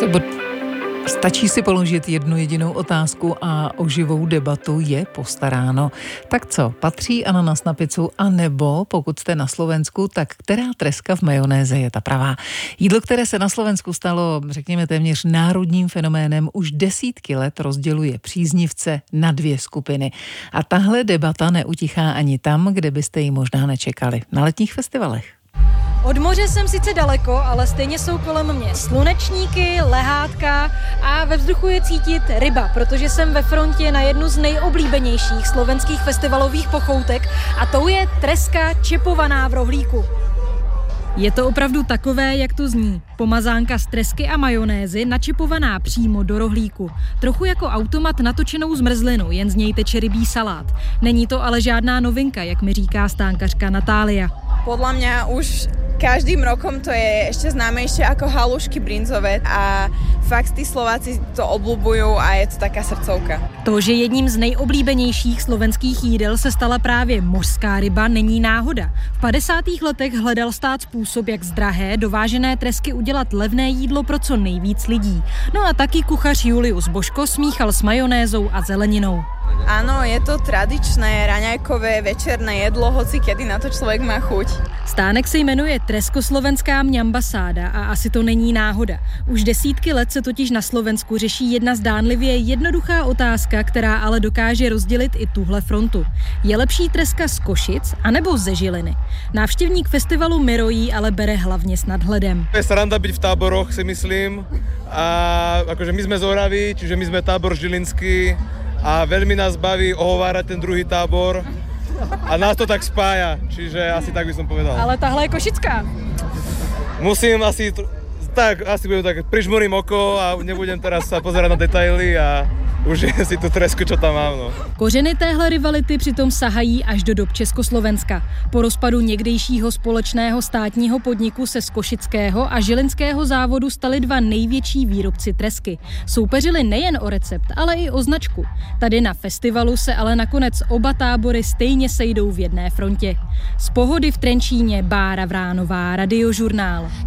Stačí si položit jednu jedinou otázku a o živou debatu je postaráno. Tak co, patří ananas na pizzu, anebo pokud jste na Slovensku, tak která treska v majonéze je ta pravá? Jídlo, které se na Slovensku stalo, řekněme, téměř národním fenoménem, už desítky let rozděluje příznivce na dvě skupiny. A tahle debata neutichá ani tam, kde byste ji možná nečekali. Na letních festivalech. Od moře jsem sice daleko, ale stejně jsou kolem mě slunečníky, lehátka a ve vzduchu je cítit ryba, protože jsem ve frontě na jednu z nejoblíbenějších slovenských festivalových pochoutek a tou je treska čepovaná v rohlíku. Je to opravdu takové, jak to zní. Pomazánka z tresky a majonézy načipovaná přímo do rohlíku. Trochu jako automat natočenou zmrzlinu, jen z něj teče rybí salát. Není to ale žádná novinka, jak mi říká stánkařka Natália. Podľa mňa už každým rokom to je ešte známejšie ako halušky brinzové a fakt tí Slováci to obľúbujú a je to taká srdcovka. To, že jedním z nejoblíbenějších slovenských jídel se stala právě mořská ryba, není náhoda. V 50. letech hledal stát způsob, jak z drahé dovážené tresky udělat levné jídlo pro co nejvíc lidí. No a taky kuchař Julius Božko smíchal s majonézou a zeleninou. Áno, je to tradičné raňajkové večerné jedlo, hoci kedy na to člověk má chuť. Stánek se jmenuje Treskoslovenská mňambasáda a asi to není náhoda. Už desítky let se totiž na Slovensku řeší jedna zdánlivě jednoduchá otázka, která ale dokáže rozdělit i tuhle frontu. Je lepší treska z Košic anebo ze Žiliny? Návštěvník festivalu Mirojí ale bere hlavně s nadhledem. Je sranda byť v táboroch, si myslím. A akože my sme z Oravy, čiže my sme tábor žilinský. A veľmi nás baví ohovárať ten druhý tábor a nás to tak spája, čiže asi tak by som povedal. Ale tahle je košická. Musím asi budem tak prižmurím oko a nebudem teraz sa pozerať na detaily a užijem si tu tresku, čo tam mám. No. Kořeny téhle rivality přitom sahají až do dob Československa. Po rozpadu někdejšího společného státního podniku se z košického a žilinského závodu stali dva největší výrobci tresky. Soupeřili nejen o recept, ale i o značku. Tady na festivalu se ale nakonec oba tábory stejně sejdou v jedné frontě. Z Pohody v Trenčíně Bára Vránová, Radiožurnál.